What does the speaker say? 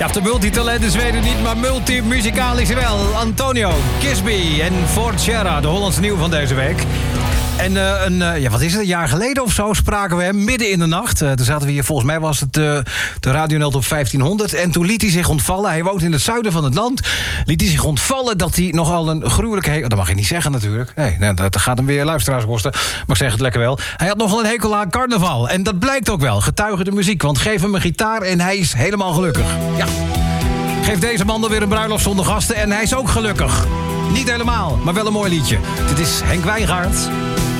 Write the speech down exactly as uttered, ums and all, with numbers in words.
Ja, de multitalent is Zweden niet, maar multimuzikalisch wel. Antonio, Kisby en Forcera, de Hollandse nieuw van deze week. En uh, een, uh, ja, wat is het, een jaar geleden of zo spraken we hem midden in de nacht. Uh, toen zaten we hier, volgens mij was het uh, de Radio Top vijftienhonderd. En toen liet hij zich ontvallen, hij woont in het zuiden van het land. Liet hij zich ontvallen dat hij nogal een gruwelijke hekel... Dat mag je niet zeggen natuurlijk. Nee, nee, dat gaat hem weer luisteraars kosten. Maar ik zeg het lekker wel. Hij had nogal een hekel aan carnaval. En dat blijkt ook wel, getuige de muziek. Want geef hem een gitaar en hij is helemaal gelukkig. Ja. Geef deze man dan weer een bruiloft zonder gasten en hij is ook gelukkig. Niet helemaal, maar wel een mooi liedje. Dit is Henk Wijngaard.